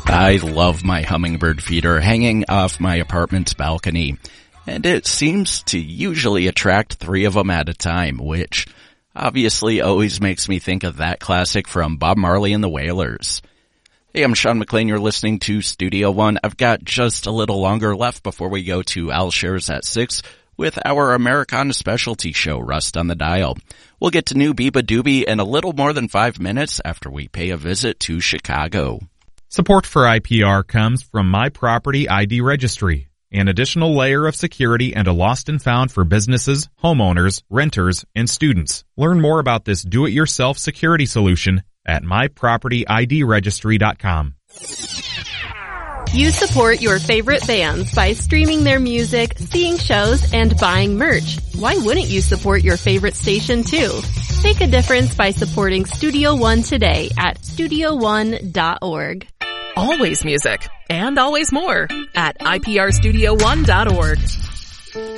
I love my hummingbird feeder hanging off my apartment's balcony, and it seems to usually attract 3 of them at a time, which obviously always makes me think of that classic from Bob Marley and the Wailers. Hey, I'm Sean McLean. You're listening to Studio One. I've got just a little longer left before we go to Al Shares at 6 with our Americana specialty show, Rust on the Dial. We'll get to new Biba Doobie in a little more than 5 minutes after we pay a visit to Chicago. Support for IPR comes from My Property ID Registry, an additional layer of security and a lost and found for businesses, homeowners, renters, and students. Learn more about this do-it-yourself security solution at mypropertydregistry.com. You support your favorite bands by streaming their music, seeing shows, and buying merch. Why wouldn't you support your favorite station too? Make a difference by supporting Studio One today at studio1.org. Always music, and always more, at iprstudio1.org.